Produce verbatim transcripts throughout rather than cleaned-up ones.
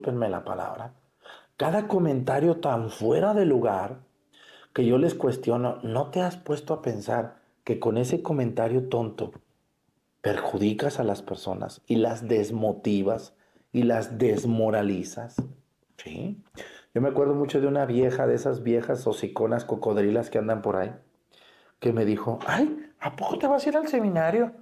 discúlpenme la palabra, cada comentario tan fuera de lugar que yo les cuestiono, ¿no te has puesto a pensar que con ese comentario tonto perjudicas a las personas y las desmotivas y las desmoralizas? Sí. Yo me acuerdo mucho de una vieja, de esas viejas hociconas cocodrilas que andan por ahí, que me dijo, ay, ¿a poco te vas a ir al seminario?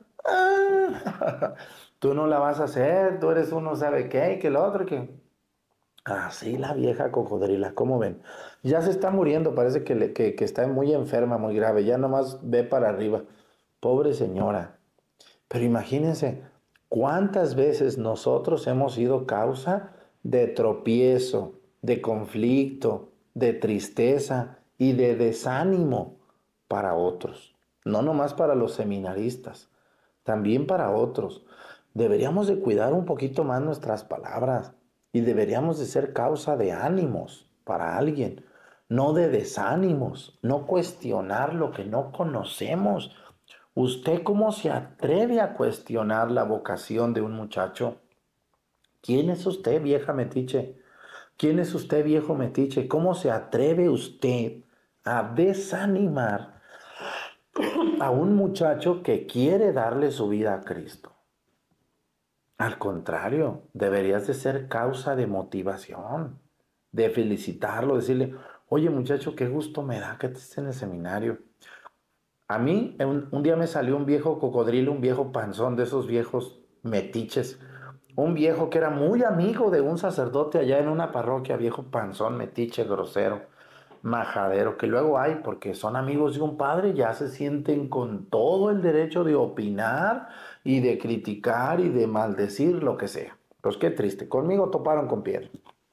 Ah, tú no la vas a hacer, tú eres uno sabe qué, y que lo otro, que... Así la vieja cocodrila, ¿cómo ven? Ya se está muriendo, parece que, le- que, que está muy enferma, muy grave, ya nomás ve para arriba. Pobre señora. Pero imagínense, ¿cuántas veces nosotros hemos sido causa de tropiezo, de conflicto, de tristeza y de desánimo para otros? No nomás para los seminaristas, también para otros. Deberíamos de cuidar un poquito más nuestras palabras y deberíamos de ser causa de ánimos para alguien, no de desánimos, no cuestionar lo que no conocemos. ¿Usted cómo se atreve a cuestionar la vocación de un muchacho? ¿Quién es usted, vieja metiche? ¿Quién es usted, viejo metiche? ¿Cómo se atreve usted a desanimar a un muchacho que quiere darle su vida a Cristo? Al contrario, deberías de ser causa de motivación, de felicitarlo, decirle, oye muchacho, qué gusto me da que estés en el seminario. A mí un, un día me salió un viejo cocodrilo, un viejo panzón de esos viejos metiches, un viejo que era muy amigo de un sacerdote allá en una parroquia, viejo panzón, metiche, grosero, majadero, que luego hay, porque son amigos de un padre, ya se sienten con todo el derecho de opinar y de criticar y de maldecir lo que sea. Pues qué triste, conmigo toparon con piedra.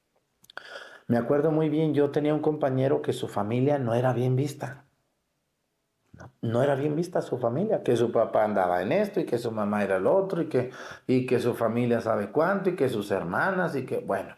Me acuerdo muy bien, yo tenía un compañero que su familia no era bien vista. No era bien vista su familia, que su papá andaba en esto y que su mamá era el otro y que, y que su familia sabe cuánto y que sus hermanas y que, bueno.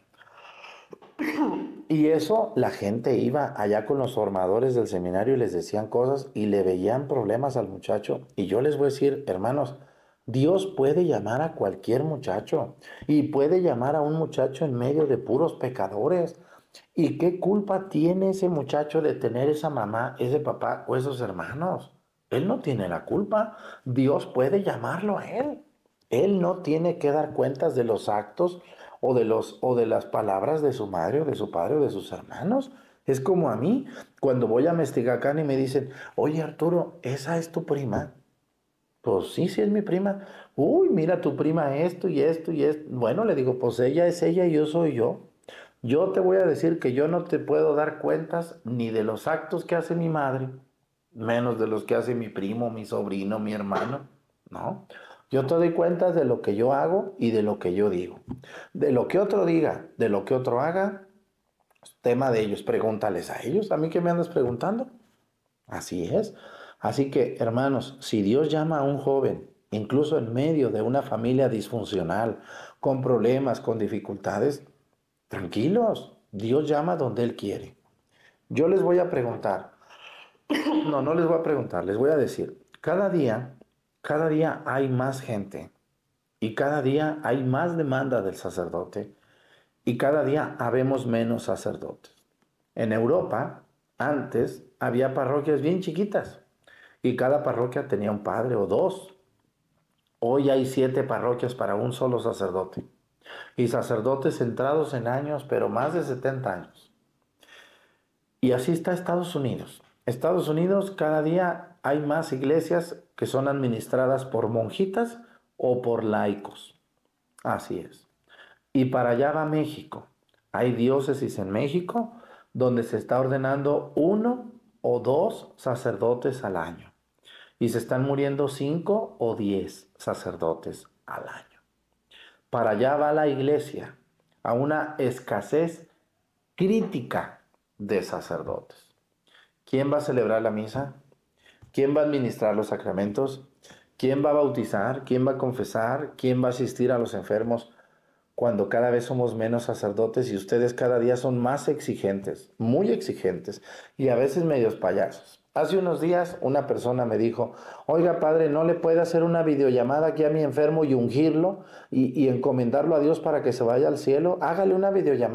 Y eso la gente iba allá con los formadores del seminario y les decían cosas y le veían problemas al muchacho. Y yo les voy a decir, hermanos, Dios puede llamar a cualquier muchacho y puede llamar a un muchacho en medio de puros pecadores. ¿Y qué culpa tiene ese muchacho de tener esa mamá, ese papá o esos hermanos? Él no tiene la culpa. Dios puede llamarlo a él. Él no tiene que dar cuentas de los actos o de los o de las palabras de su madre o de su padre o de sus hermanos. Es como a mí, cuando voy a Mestigacán y me dicen, oye Arturo, ¿esa es tu prima? Pues sí, sí es mi prima. Uy, mira tu prima esto y esto y esto. Bueno, le digo, pues ella es ella y yo soy yo. Yo te voy a decir que yo no te puedo dar cuentas ni de los actos que hace mi madre, menos de los que hace mi primo, mi sobrino, mi hermano. No. Yo te doy cuentas de lo que yo hago y de lo que yo digo. De lo que otro diga, de lo que otro haga, tema de ellos. Pregúntales a ellos. ¿A mí qué me andas preguntando? Así es. Así que, hermanos, si Dios llama a un joven, incluso en medio de una familia disfuncional, con problemas, con dificultades, tranquilos, Dios llama donde Él quiere. Yo les voy a preguntar, no, no les voy a preguntar, les voy a decir, cada día, cada día hay más gente y cada día hay más demanda del sacerdote y cada día habemos menos sacerdotes. En Europa, antes había parroquias bien chiquitas y cada parroquia tenía un padre o dos. Hoy hay siete parroquias para un solo sacerdote y sacerdotes centrados en años, pero más de setenta años. Y así está Estados Unidos. Estados Unidos cada día hay más iglesias que son administradas por monjitas o por laicos. Así es. Y para allá va México. Hay diócesis en México donde se está ordenando uno o dos sacerdotes al año. Y se están muriendo cinco o diez sacerdotes al año. Para allá va la iglesia, a una escasez crítica de sacerdotes. ¿Quién va a celebrar la misa? ¿Quién va a administrar los sacramentos? ¿Quién va a bautizar? ¿Quién va a confesar? ¿Quién va a asistir a los enfermos? Cuando cada vez somos menos sacerdotes y ustedes cada día son más exigentes, muy exigentes y a veces medios payasos. Hace unos días una persona me dijo, oiga padre, ¿no le puede hacer una videollamada aquí a mi enfermo y ungirlo y, y encomendarlo a Dios para que se vaya al cielo? Hágale una videollamada.